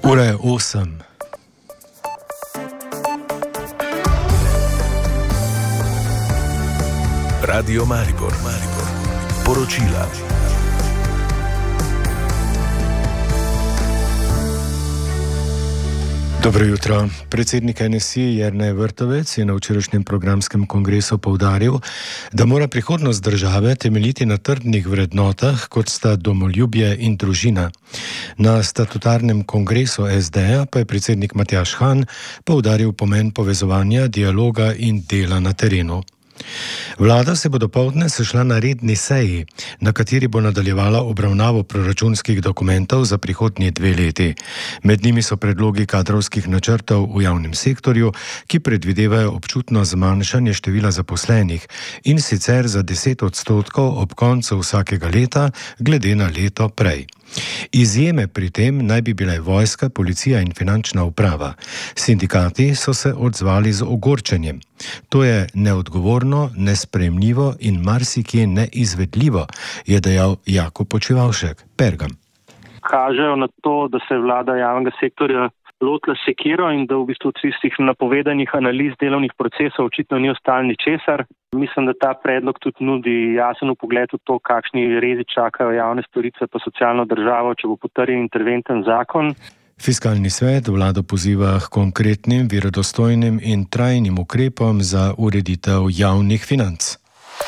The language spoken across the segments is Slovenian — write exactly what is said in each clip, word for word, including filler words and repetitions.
Ura je osem. Radio Maribor, Maribor. Poročila. Dobro jutro. Predsednik N S I Jernej Vrtovec je na včerajšnjem programskem kongresu poudaril, da mora prihodnost države temeljiti na trdnih vrednotah, kot sta domoljubje in družina. Na statutarnem kongresu S D-ja pa je predsednik Matjaž Han poudaril pomen povezovanja, dialoga in dela na terenu. Vlada se bo dopoldne sešla na redni seji, na kateri bo nadaljevala obravnavo proračunskih dokumentov za prihodnji dve leti. Med njimi so predlogi kadrovskih načrtov v javnem sektorju, ki predvidevajo občutno zmanjšanje števila zaposlenih in sicer za deset odstotkov ob koncu vsakega leta glede na leto prej. Izjeme pri tem naj bi bile vojska, policija in finančna uprava. Sindikati so se odzvali z ogorčenjem. To je neodgovorno, nesprejemljivo in marsikje neizvedljivo, je dejal Jako Počivavšek. Pergam. Kažejo na to, da se je vlada javnega sektorja lotila sekiro in da v bistvu od tistih napovedanih analiz delovnih procesov očitno ni ostalo ničesar. Mislim, da ta predlog tudi nudi jasen vpogled v to, kakšni rezi čakajo javne storitve pa socialno državo, če bo potrjen interventen zakon. Fiskalni svet vlado poziva k konkretnim, verodostojnim in trajnim ukrepom za ureditev javnih financ.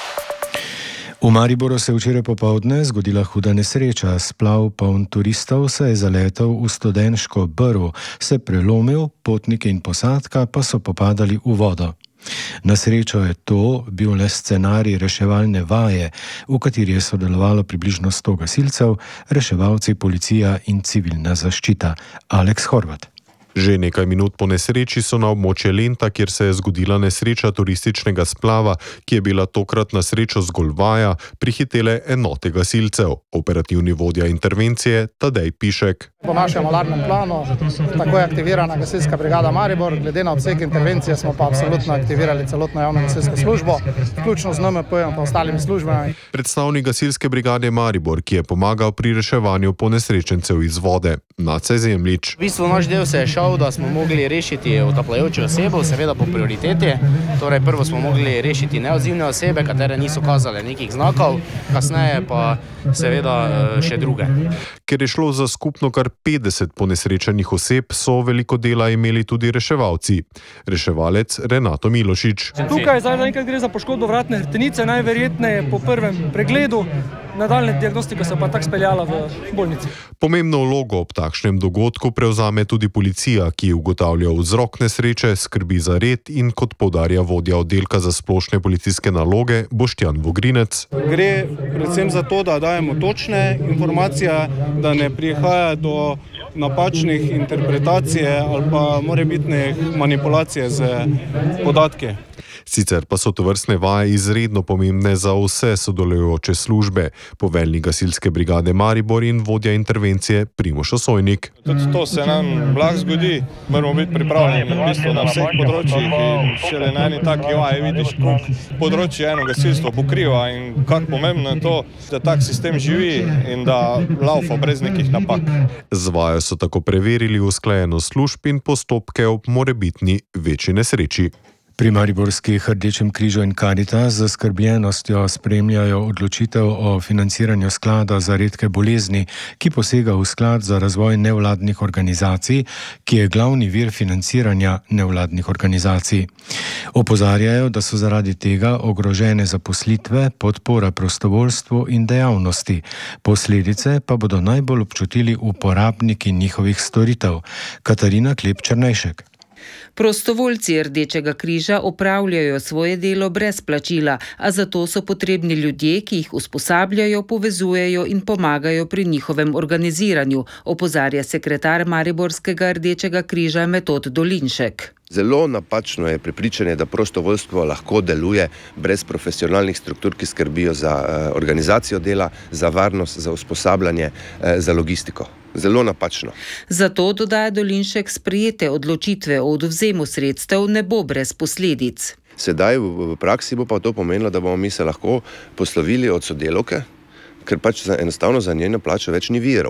V Mariboru se je včeraj popoldne zgodila huda nesreča. Splav poln turistov se je zaletel v Studenško brv, se prelomil, potniki in posadka pa so popadali v vodo. Na srečo je to bil le scenarij reševalne vaje, v kateri je sodelovalo približno sto gasilcev, reševalci, policija in civilna zaščita. Aleks Horvat. Že nekaj minut po nesreči so na območje Lenta, kjer se je zgodila nesreča turističnega splava, ki je bila tokrat na srečo zgolj vaja, prihitele enote gasilcev. Operativni vodja intervencije Tadej Pišek. Po našem alarmnem planu tako je aktivirana gasilska brigada Maribor, glede na obseg intervencije smo pa absolutno aktivirali celotno javno gasilsko službo, vključno z N M P-jem pa ostalimi službami. Predstavnik gasilske brigade Maribor, ki je pomagal pri reševanju ponesrečencev iz vode, Nace Zemljič. V bistvu naš del se je šel, da smo mogli rešiti utapljajočo osebo, seveda po prioriteti. Torej prvo smo mogli rešiti neodzivne osebe, katere niso kazale nekih znakov, kasneje pa seveda še druge. Ker je šlo za skupno kar petdeset ponesrečenih oseb, so veliko dela imeli tudi reševalci. Reševalec Renato Milošič. Tukaj zaenkrat gre za poškodbo vratne hrbtenice, najverjetneje po prvem pregledu. Nadaljna diagnostika se pa tako speljala v bolnici. Pomembno vlogo ob takšnem dogodku prevzame tudi policija, ki ugotavlja vzrok nesreče, skrbi za red in kot poudarja vodja oddelka za splošne policijske naloge Boštjan Vogrinec. Gre predvsem za to, da dajemo točne informacije, da ne prihaja do napačnih interpretacij ali pa morebitnih manipulacij z podatki. Sicer pa so tovrstne vaje izredno pomembne za vse sodelujoče službe, poveljnik gasilske brigade Maribor in vodja intervencije Primož Osojnik. Tudi to se nam lahko zgodi, moramo biti pripravljeni v bistvu na vseh področjih in šele na eni taki vaji vidiš, koliko področje eno gasilstvo pokriva in kako pomembno je to, da tak sistem živi in da laufa brez nekih napak. Z vajo so tako preverili usklajenost služb in postopke ob morebitni večji nesreči. Pri mariborskih Rdečem križu in Karitas z zaskrbljenostjo spremljajo odločitev o financiranju sklada za redke bolezni, ki posega v sklad za razvoj nevladnih organizacij, ki je glavni vir financiranja nevladnih organizacij. Opozarjajo, da so zaradi tega ogrožene zaposlitve, podpora prostovoljstvu in dejavnosti. Posledice pa bodo najbolj občutili uporabniki njihovih storitev. Katarina Klep-Černejšek. Prostovoljci Rdečega križa opravljajo svoje delo brez plačila, a zato so potrebni ljudje, ki jih usposabljajo, povezujejo in pomagajo pri njihovem organiziranju, opozarja sekretar Mariborskega Rdečega križa Metod Dolinšek. Zelo napačno je prepričanje, da prostovoljstvo lahko deluje brez profesionalnih struktur, ki skrbijo za organizacijo dela, za varnost, za usposabljanje, za logistiko. Zelo napačno. Zato, dodaja Dolinšek, sprejete odločitve o odvzemu sredstev ne bo brez posledic. Sedaj v praksi bo pa to pomenilo, da bomo mi se lahko poslovili od sodelavke, ker pač enostavno za njeno plačo več ni virov.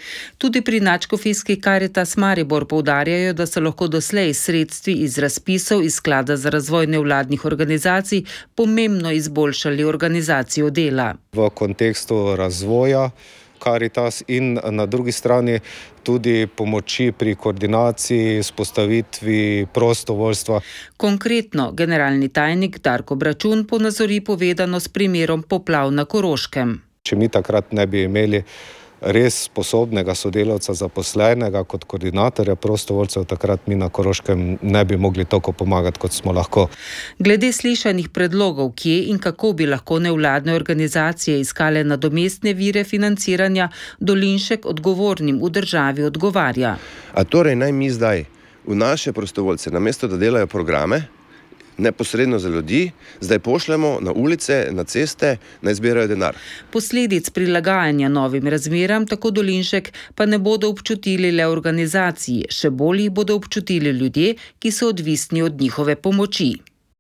Tudi pri Nadškofijski Karitas Maribor poudarjajo, da so lahko doslej sredstvi iz razpisov iz Sklada za razvoj nevladnih organizacij pomembno izboljšali organizacijo dela. V kontekstu razvoja Karitas in na drugi strani tudi pomoči pri koordinaciji, vzpostavitvi prostovoljstva. Konkretno, generalni tajnik Darko Bračun ponazori povedano s primerom poplav na Koroškem. Če mi takrat ne bi imeli res sposobnega sodelavca zaposlenega kot koordinatorja prostovoljcev, takrat mi na Koroškem ne bi mogli toliko pomagati, kot smo lahko. Glede slišanih predlogov, kje in kako bi lahko nevladne organizacije iskale nadomestne vire financiranja, Dolinšek odgovornim v državi odgovarja. A torej naj mi zdaj v naše prostovoljce, namesto da delajo programe, neposredno za ljudi, zdaj pošljemo na ulice, na ceste, naj zbirajo denar. Posledic prilagajanja novim razmeram, tako Dolinšek, pa ne bodo občutili le organizaciji, še bolj jih bodo občutili ljudje, ki so odvisni od njihove pomoči.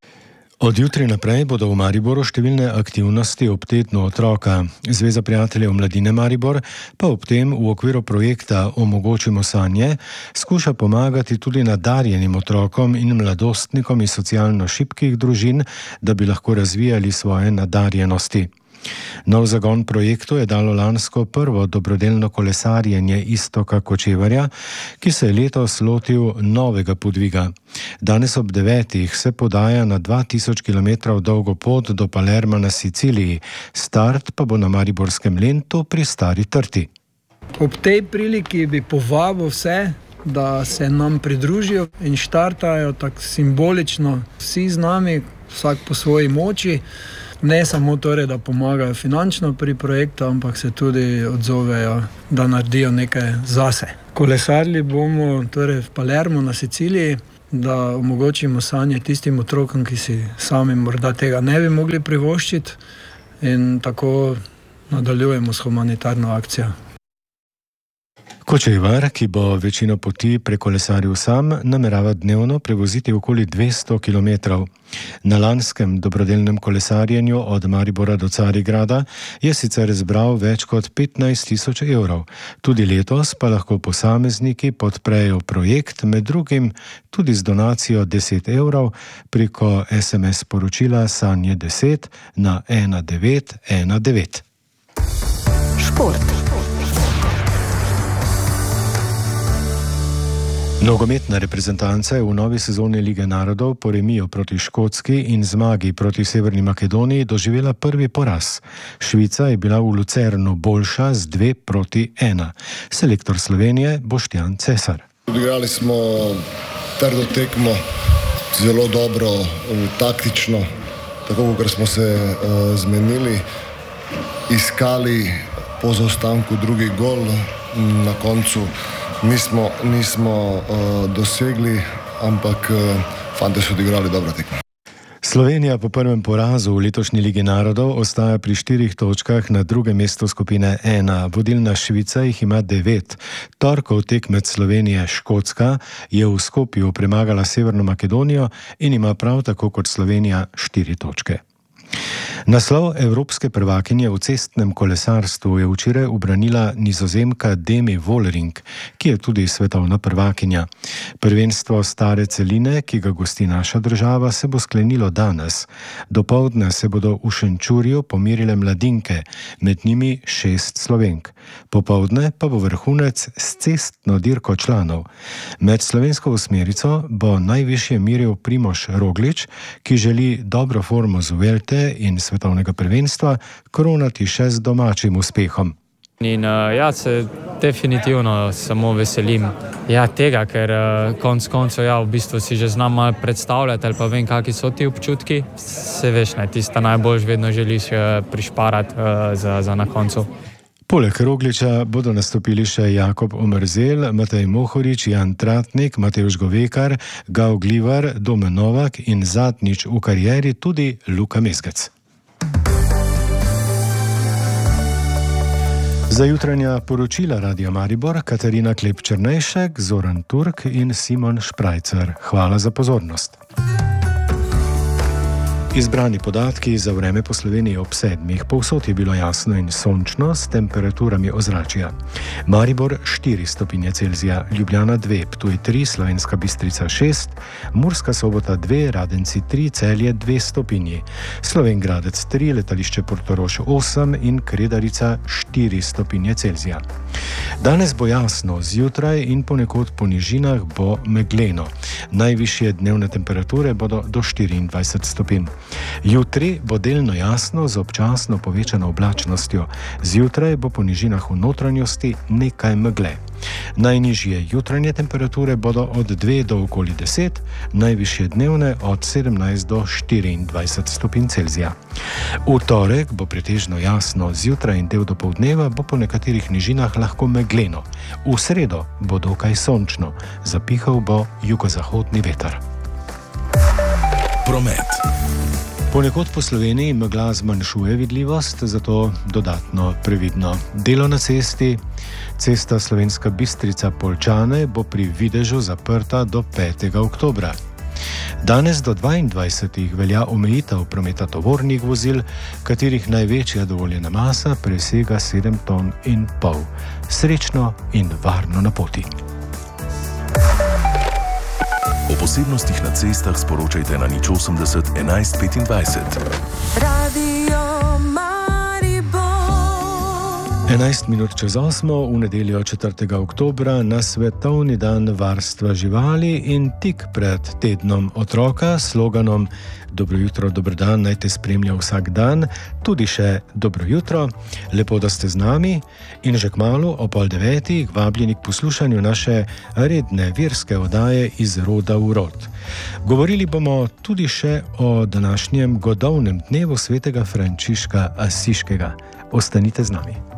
Od jutri naprej bodo v Mariboru številne aktivnosti ob tednu otroka. Zveza prijateljev mladine Maribor pa ob tem v okviru projekta Omogočimo sanje skuša pomagati tudi nadarjenim otrokom in mladostnikom iz socialno šibkih družin, da bi lahko razvijali svoje nadarjenosti. Nov zagon projektu je dalo lansko prvo dobrodelno kolesarjenje Iztoka Kočevarja, ki se je letos lotil novega podviga. Danes ob devetih se podaja na dva tisoč kilometrov dolgo pot do Palerma na Siciliji. Start pa bo na mariborskem Lentu pri Stari Trti. Ob tej priliki bi povabil vse, da se nam pridružijo in štartajo tako simbolično vsi z nami, vsak po svoji moči. Ne samo torej, da pomagajo finančno pri projektu, ampak se tudi odzovejo, da naredijo nekaj zase. Kolesarili bomo torej v Palermo na Siciliji, da omogočimo sanje tistim otrokom, ki si sami morda tega ne bi mogli privoščiti, in tako nadaljujemo s humanitarno akcijo. Kočevar, ki bo večino poti prekolesaril sam, namerava dnevno prevoziti okoli dvesto kilometrov. Na lanskem dobrodelnem kolesarjenju od Maribora do Carigrada je sicer zbral več kot petnajst tisoč evrov. Tudi letos pa lahko posamezniki podprejo projekt, med drugim tudi z donacijo deset evrov preko es em es sporočila Sanje deset na ena devet ena devet. Šport. Nogometna reprezentanca je v novi sezoni Lige narodov po remiju proti Škotski in zmagi proti Severni Makedoniji doživela prvi poraz. Švica je bila v Lucernu boljša z dve proti ena. Selektor Slovenije Boštjan Cesar. Odigrali smo trdo tekmo, zelo dobro, taktično, tako kot smo se uh, zmenili, iskali po zaostanku drugi gol, na koncu Nismo, nismo uh, dosegli, ampak uh, fante so odigrali dobro tekmo. Slovenija po prvem porazu v letošnji Ligi narodov ostaja pri štirih točkah na drugem mestu skupine ena. Vodilna Švica jih ima devet. Torkov tekmec Slovenije Škotska je v Skopju premagala Severno Makedonijo in ima prav tako kot Slovenija štiri točke. Naslov evropske prvakinje v cestnem kolesarstvu je včeraj ubranila Nizozemka Demi Vollering, ki je tudi svetovna prvakinja. Prvenstvo stare celine, ki ga gosti naša država, se bo sklenilo danes. Dopoldne se bodo v Šenčurju pomirile mladinke, med njimi šest Slovenk. Popoldne pa bo vrhunec s cestno dirko članov. Med slovensko osmerico bo najvišje meril Primož Roglič, ki želi dobro formo z Vuelte in svetovnega prvenstva koronati še z domačim uspehom. In uh, ja, se definitivno samo veselim ja, tega, ker uh, konc koncev ja, v bistvu si že znam malo predstavljati ali pa vem, kakšni so ti občutki. Se veš, ne, tista najboljš vedno želiš uh, prišparati uh, za, za na koncu. Poleg Rogliča bodo nastopili še Jakob Omerzel, Matej Mohorič, Jan Tratnik, Matevž Govekar, Gav Glivar, Domen Novak in zadnjič v karieri tudi Luka Mezgec. Za jutranja poročila Radia Maribor Katarina Klep-Černejšek, Zoran Turk in Simon Šprajcer. Hvala za pozornost. Izbrani podatki za vreme po Sloveniji ob sedmih. Povsod je bilo jasno in sončno s temperaturami ozračja. Maribor štiri stopinje Celzija, Ljubljana dve, Ptuj tri, Slovenska Bistrica šest, Murska Sobota dve, Radenci tri, Celje dve stopinji, Slovengradec tri, Letališče Portorož osem in Kredarica štiri stopinje Celzija. Danes bo jasno, zjutraj in ponekod po nižinah bo megleno. Najvišje dnevne temperature bodo do štiriindvajset stopinj. Jutri bo delno jasno z občasno povečano oblačnostjo. Zjutraj bo po nižinah v notranjosti nekaj megle. Najnižje jutranje temperature bodo od dve do okoli deset, najvišje dnevne od sedemnajst do štiriindvajset stopinj Celzija. V torek bo pretežno jasno, zjutraj in del dopoldneva bo po nekaterih nižinah lahko megleno. V sredo bo dokaj sončno, zapihal bo jugozahodni veter. Promet. Ponekod po Sloveniji megla zmanjšuje vidljivost, zato dodatno previdno. Delo na cesti, cesta Slovenska Bistrica-Poljčane bo pri videžu zaprta do petega oktobra. Danes do dvaindvajsetih velja omejitev prometa tovornih vozil, katerih največja dovoljena masa presega sedem ton in pol. Srečno in varno na poti. O posebnostih na cestah sporočajte na nič osemdeset enajst petindvajset. Radio Maribor. enajst minut čez osmo v nedeljo četrtega oktobra na Svetovni dan varstva živali in tik pred tednom otroka s sloganom Dobro jutro, dober dan, naj te spremlja vsak dan, tudi še dobro jutro, lepo, da ste z nami in že kmalu o pol devetih vabljeni k poslušanju naše redne verske oddaje Iz roda v rod. Govorili bomo tudi še o današnjem godovnem dnevu svetega Frančiška Asiškega. Ostanite z nami.